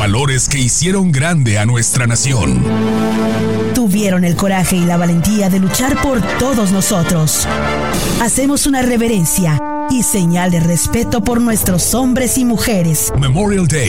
valores que hicieron grande a nuestra nación. Tuvieron el coraje y la valentía de luchar por todos nosotros. Hacemos una reverencia y señal de respeto por nuestros hombres y mujeres. Memorial Day,